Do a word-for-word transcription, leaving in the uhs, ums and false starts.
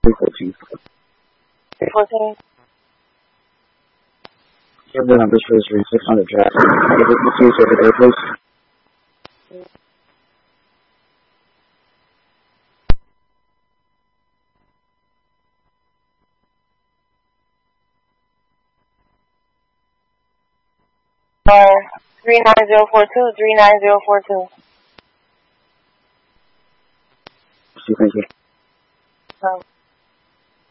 three fourteen. three fourteen? Give the numbers for this six hundred draft. Give it the fuse over there, please. Uh, three nine zero four two, three nine zero four two. Thank you. Um.